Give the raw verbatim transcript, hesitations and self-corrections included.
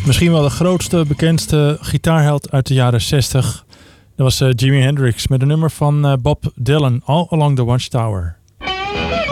Misschien wel de grootste, bekendste gitaarheld uit de jaren zestig. Dat was uh, Jimi Hendrix met een nummer van uh, Bob Dylan, All Along the Watchtower.